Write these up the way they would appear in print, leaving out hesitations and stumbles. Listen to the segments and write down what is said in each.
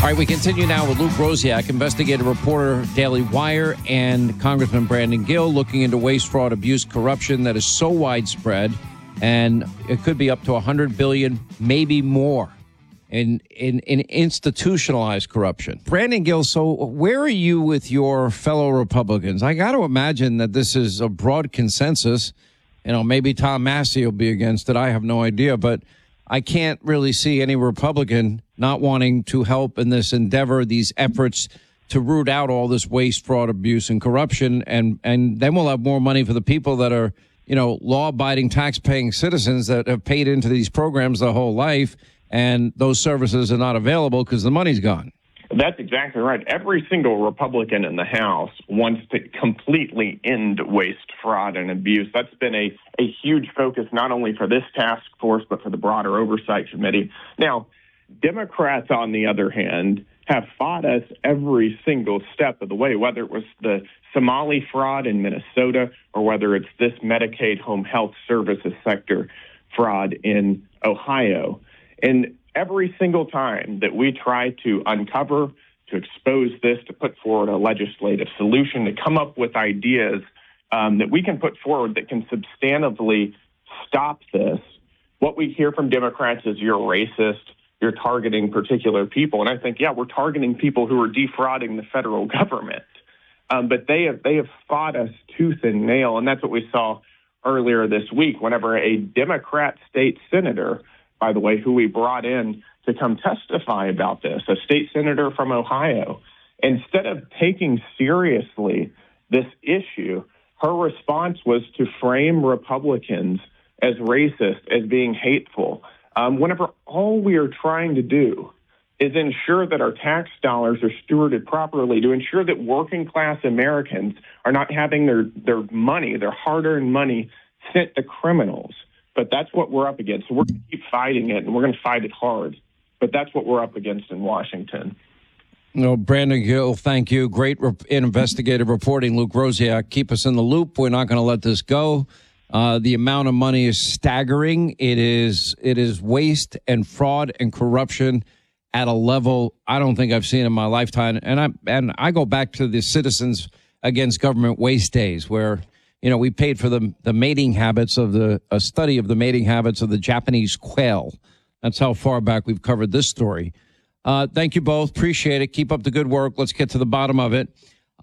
All right, we continue now with Luke Rosiak, investigative reporter, Daily Wire, and Congressman Brandon Gill looking into waste, fraud, abuse, corruption that is so widespread, and it could be up to $100 billion, maybe more, in institutionalized corruption. Brandon Gill, so where are you with your fellow Republicans? I got to imagine that this is a broad consensus. You know, maybe Tom Massey will be against it. I have no idea, but I can't really see any Republican not wanting to help in this endeavor, these efforts to root out all this waste, fraud, abuse, and corruption. And then we'll have more money for the people that are, you know, law-abiding, tax-paying citizens that have paid into these programs their whole life, and those services are not available because the money's gone. That's exactly right. Every single Republican in the House wants to completely end waste, fraud, and abuse. That's been a huge focus not only for this task force, but for the broader oversight committee. Now, Democrats, on the other hand, have fought us every single step of the way, whether it was the Somali fraud in Minnesota or whether it's this Medicaid home health services sector fraud in Ohio. And every single time that we try to uncover, to expose this, to put forward a legislative solution, to come up with ideas that we can put forward that can substantively stop this, what we hear from Democrats is you're racist, you're targeting particular people. And I think, yeah, we're targeting people who are defrauding the federal government. But they have fought us tooth and nail, and that's what we saw earlier this week whenever a Democrat state senator, by the way, who we brought in to come testify about this, a state senator from Ohio, instead of taking seriously this issue, her response was to frame Republicans as racist, as being hateful, whenever all we are trying to do is ensure that our tax dollars are stewarded properly, to ensure that working class Americans are not having their money, their hard-earned money, sent to criminals. But that's what we're up against. So we're going to keep fighting it, and we're going to fight it hard. But that's what we're up against in Washington. No, Brandon Gill, thank you. Great investigative reporting, Luke Rosiak. Keep us in the loop. We're not going to let this go. The amount of money is staggering. It is waste and fraud and corruption at a level I don't think I've seen in my lifetime. And I go back to the Citizens Against Government Waste days where, you know, we paid for the mating habits of a study of the mating habits of the Japanese quail. That's how far back we've covered this story. Thank you both. Appreciate it. Keep up the good work. Let's get to the bottom of it.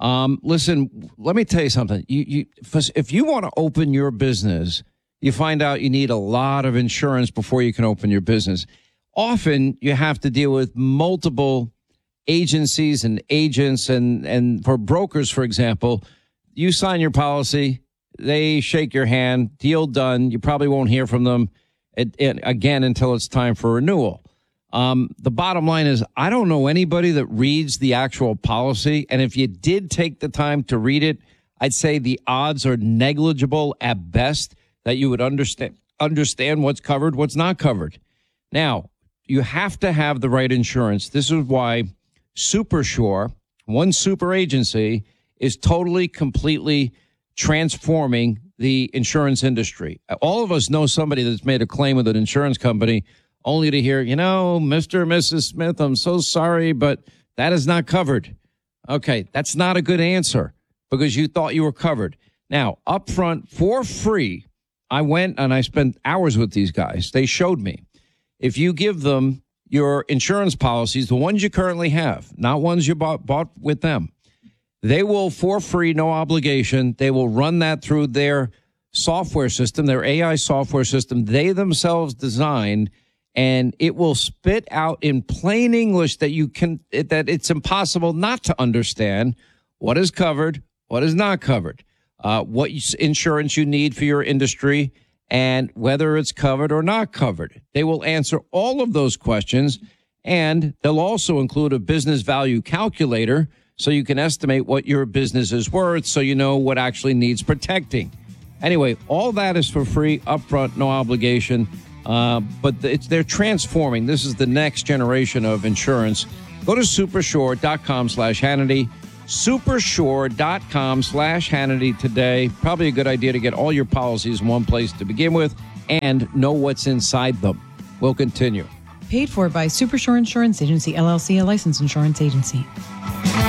Listen, let me tell you something. If you want to open your business, you find out you need a lot of insurance before you can open your business. Often you have to deal with multiple agencies and agents, and for brokers, for example, you sign your policy, they shake your hand, deal done. You probably won't hear from them again until it's time for renewal. The bottom line is I don't know anybody that reads the actual policy. And if you did take the time to read it, I'd say the odds are negligible at best that you would understand what's covered, what's not covered. Now, you have to have the right insurance. This is why SuperSure, one super agency, is totally, completely transforming the insurance industry. All of us know somebody that's made a claim with an insurance company only to hear, you know, Mr. or Mrs. Smith, I'm so sorry, but that is not covered. Okay, that's not a good answer because you thought you were covered. Now, up front, for free, I went and I spent hours with these guys. They showed me. If you give them your insurance policies, the ones you currently have, not ones you bought with them, they will, for free, no obligation, they will run that through their software system, their AI software system they themselves designed, and it will spit out in plain English that it's impossible not to understand what is covered, what is not covered, what insurance you need for your industry, and whether it's covered or not covered. They will answer all of those questions, and they'll also include a business value calculator so you can estimate what your business is worth so you know what actually needs protecting. Anyway, all that is for free, upfront, no obligation. But they're transforming. This is the next generation of insurance. Go to supersure.com/Hannity. Supersure.com/Hannity today. Probably a good idea to get all your policies in one place to begin with and know what's inside them. We'll continue. Paid for by Supershore Insurance Agency, LLC, a licensed insurance agency.